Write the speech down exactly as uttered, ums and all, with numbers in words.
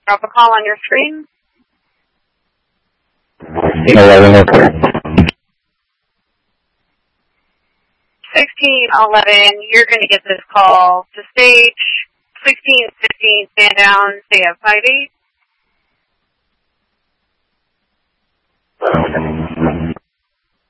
Drop a call on your screen. eleven. sixteen eleven, you're going to get this call to stage. sixteen fifteen, stand down, stay at five eight.